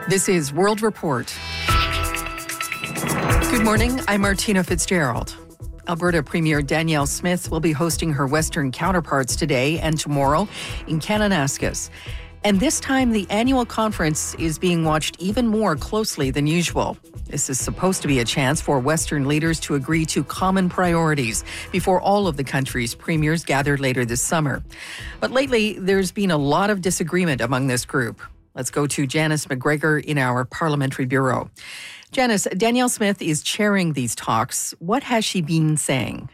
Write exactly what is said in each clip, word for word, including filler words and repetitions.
This is World Report. Good morning, I'm Martina Fitzgerald. Alberta Premier Danielle Smith will be hosting her Western counterparts today and tomorrow in Kananaskis. And this time, the annual conference is being watched even more closely than usual. This is supposed to be a chance for Western leaders to agree to common priorities before all of the country's premiers gather later this summer. But lately, there's been a lot of disagreement among this group. Let's go to Janice McGregor in our Parliamentary Bureau. Janice, Danielle Smith is chairing these talks. What has she been saying?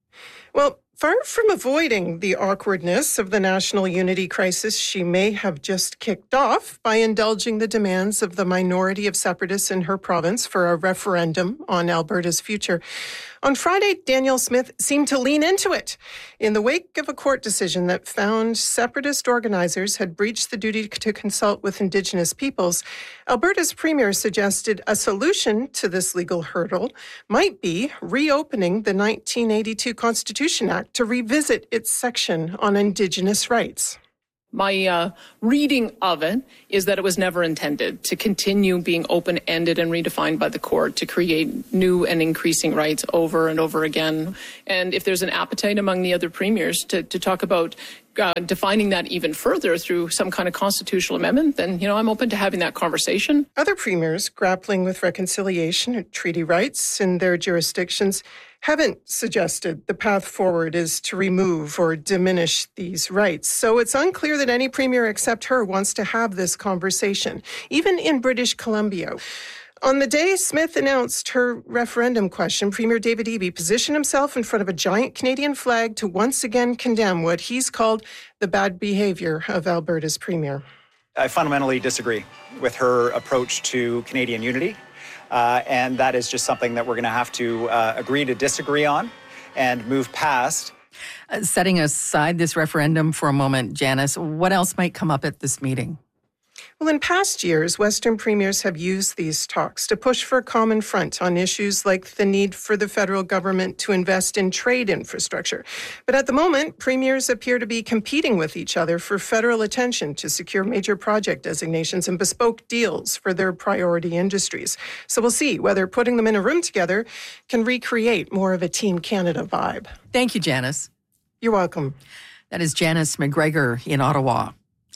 Well, far from avoiding the awkwardness of the national unity crisis, she may have just kicked off by indulging the demands of the minority of separatists in her province for a referendum on Alberta's future. On Friday, Danielle Smith seemed to lean into it. In the wake of a court decision that found separatist organizers had breached the duty to consult with Indigenous peoples, Alberta's premier suggested a solution to this legal hurdle might be reopening the nineteen eighty-two Constitution Act to revisit its section on Indigenous rights. My uh, reading of it is that it was never intended to continue being open-ended and redefined by the court to create new and increasing rights over and over again. And if there's an appetite among the other premiers to, to talk about uh, defining that even further through some kind of constitutional amendment, then, you know, I'm open to having that conversation. Other premiers grappling with reconciliation and treaty rights in their jurisdictions haven't suggested the path forward is to remove or diminish these rights. So it's unclear that any premier except her wants to have this conversation, even in British Columbia. On the day Smith announced her referendum question, Premier David Eby positioned himself in front of a giant Canadian flag to once again condemn what he's called the bad behavior of Alberta's premier. I fundamentally disagree with her approach to Canadian unity. Uh, and that is just something that we're going to have to uh, agree to disagree on and move past. Uh, setting aside this referendum for a moment, Janice, what else might come up at this meeting? Well, in past years, Western premiers have used these talks to push for a common front on issues like the need for the federal government to invest in trade infrastructure. But at the moment, premiers appear to be competing with each other for federal attention to secure major project designations and bespoke deals for their priority industries. So we'll see whether putting them in a room together can recreate more of a Team Canada vibe. Thank you, Janice. You're welcome. That is Janice McGregor in Ottawa.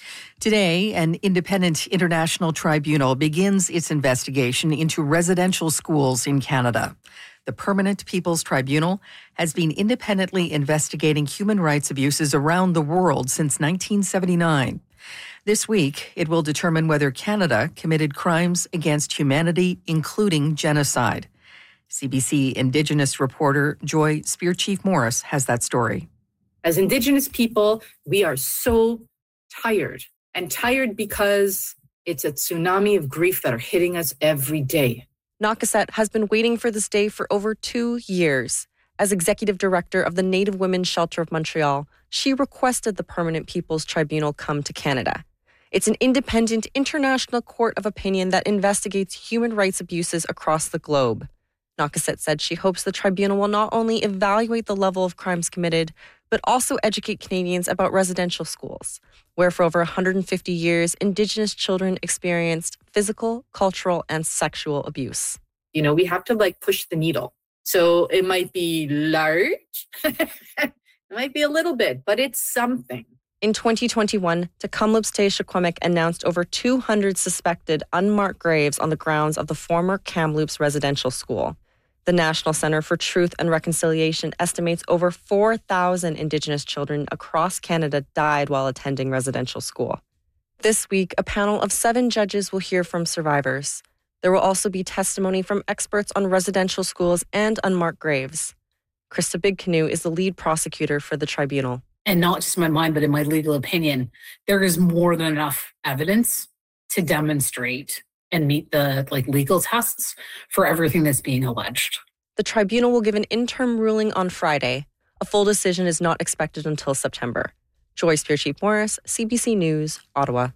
Today, an independent international tribunal begins its investigation into residential schools in Canada. The Permanent People's Tribunal has been independently investigating human rights abuses around the world since nineteen seventy-nine. This week, it will determine whether Canada committed crimes against humanity, including genocide. C B C Indigenous reporter Joy Spearchief-Morris has that story. As Indigenous people, we are so tired. And tired because it's a tsunami of grief that are hitting us every day. Nakasset has been waiting for this day for over two years. As executive director of the Native Women's Shelter of Montreal, she requested the Permanent People's Tribunal come to Canada. It's an independent international court of opinion that investigates human rights abuses across the globe. Nakasset said she hopes the tribunal will not only evaluate the level of crimes committed, but also educate Canadians about residential schools, where for over one hundred fifty years, Indigenous children experienced physical, cultural, and sexual abuse. You know, we have to like push the needle. So it might be large, it might be a little bit, but it's something. In twenty twenty-one, Tecumloops Te Secwépemc announced over two hundred suspected unmarked graves on the grounds of the former Kamloops residential school. The National Centre for Truth and Reconciliation estimates over four thousand Indigenous children across Canada died while attending residential school. This week, a panel of seven judges will hear from survivors. There will also be testimony from experts on residential schools and unmarked graves. Krista Bigcanoe is the lead prosecutor for the tribunal. And not just in my mind, but in my legal opinion, there is more than enough evidence to demonstrate and meet the like legal tests for everything that's being alleged. The tribunal will give an interim ruling on Friday. A full decision is not expected until September. Joy Spearchief-Morris, C B C News, Ottawa.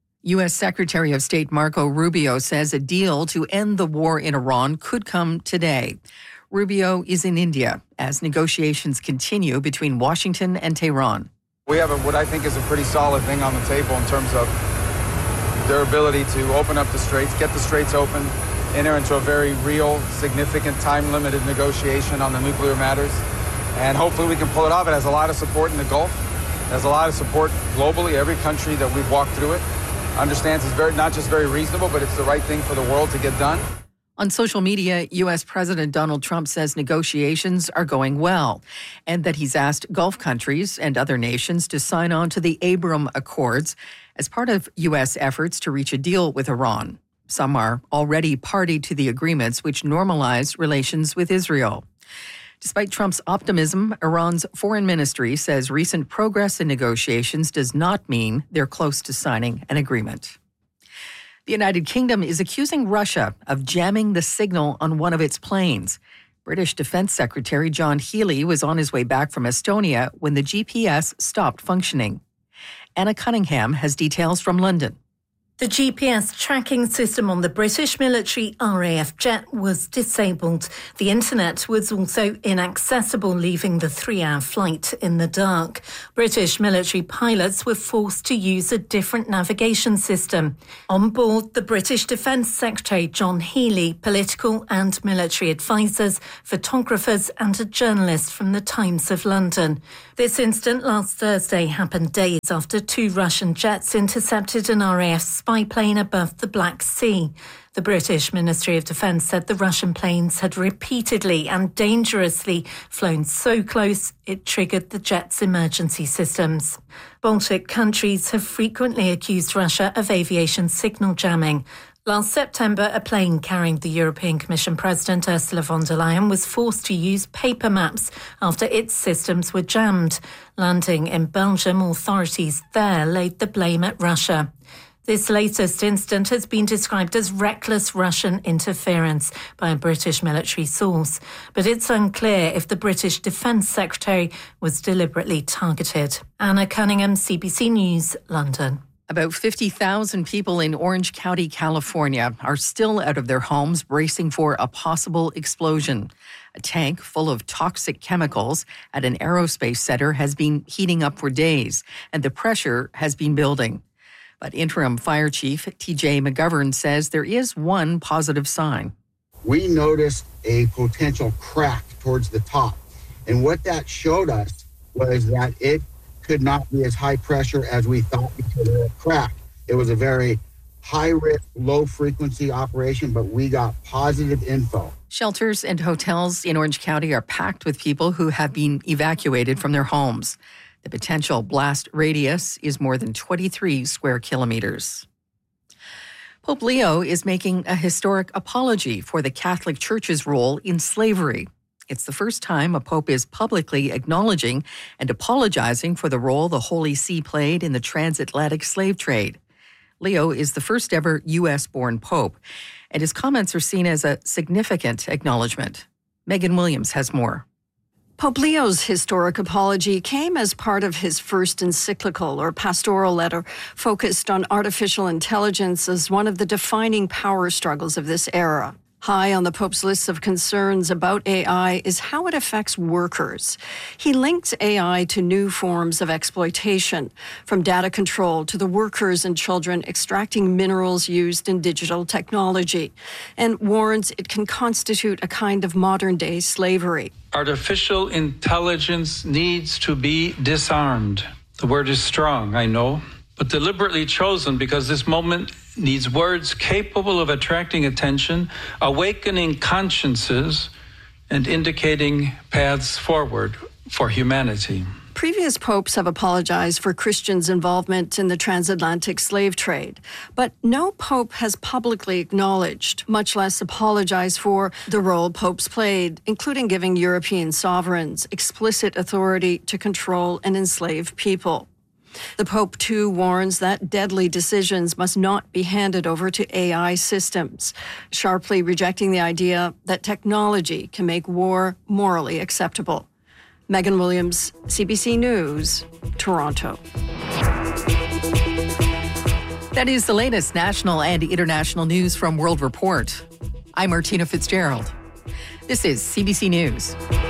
U S Secretary of State Marco Rubio says a deal to end the war in Iran could come today. Rubio is in India as negotiations continue between Washington and Tehran. We have a, what I think is a pretty solid thing on the table in terms of their ability to open up the straits, get the straits open, enter into a very real, significant, time-limited negotiation on the nuclear matters. And hopefully we can pull it off. It has a lot of support in the Gulf. It has a lot of support globally. Every country that we've walked through it understands it's very, not just very reasonable, but it's the right thing for the world to get done. On social media, U S. President Donald Trump says negotiations are going well and that he's asked Gulf countries and other nations to sign on to the Abraham Accords as part of U S efforts to reach a deal with Iran. Some are already party to the agreements which normalize relations with Israel. Despite Trump's optimism, Iran's foreign ministry says recent progress in negotiations does not mean they're close to signing an agreement. The United Kingdom is accusing Russia of jamming the signal on one of its planes. British Defense Secretary John Healey was on his way back from Estonia when the G P S stopped functioning. Anna Cunningham has details from London. The G P S tracking system on the British military R A F jet was disabled. The internet was also inaccessible, leaving the three-hour flight in the dark. British military pilots were forced to use a different navigation system. On board, the British Defence Secretary John Healey, political and military advisors, photographers and a journalist from the Times of London. This incident last Thursday happened days after two Russian jets intercepted an R A F spy plane above the Black Sea. The British Ministry of Defence said the Russian planes had repeatedly and dangerously flown so close it triggered the jet's emergency systems. Baltic countries have frequently accused Russia of aviation signal jamming. Last September, a plane carrying the European Commission President Ursula von der Leyen was forced to use paper maps after its systems were jammed. Landing in Belgium, authorities there laid the blame at Russia. This latest incident has been described as reckless Russian interference by a British military source, but it's unclear if the British Defence Secretary was deliberately targeted. Anna Cunningham, C B C News, London. About fifty thousand people in Orange County, California, are still out of their homes, bracing for a possible explosion. A tank full of toxic chemicals at an aerospace center has been heating up for days, and the pressure has been building. But interim fire chief T J McGovern says there is one positive sign. We noticed a potential crack towards the top. And what that showed us was that it could not be as high pressure as we thought because of the crack. It was a very high risk, low frequency operation, but we got positive info. Shelters and hotels in Orange County are packed with people who have been evacuated from their homes. The potential blast radius is more than twenty-three square kilometers. Pope Leo is making a historic apology for the Catholic Church's role in slavery. It's the first time a pope is publicly acknowledging and apologizing for the role the Holy See played in the transatlantic slave trade. Leo is the first ever U S-born pope, and his comments are seen as a significant acknowledgement. Megan Williams has more. Pope Leo's historic apology came as part of his first encyclical or pastoral letter focused on artificial intelligence as one of the defining power struggles of this era. High on the Pope's list of concerns about A I is how it affects workers. He links A I to new forms of exploitation, from data control to the workers and children extracting minerals used in digital technology, and warns it can constitute a kind of modern-day slavery. Artificial intelligence needs to be disarmed. The word is strong, I know, but deliberately chosen because this moment needs words capable of attracting attention, awakening consciences, and indicating paths forward for humanity. Previous popes have apologized for Christians' involvement in the transatlantic slave trade, but no pope has publicly acknowledged, much less apologized for, the role popes played, including giving European sovereigns explicit authority to control and enslave people. The Pope, too, warns that deadly decisions must not be handed over to A I systems, sharply rejecting the idea that technology can make war morally acceptable. Megan Williams, C B C News, Toronto. That is the latest national and international news from World Report. I'm Martina Fitzgerald. This is C B C News.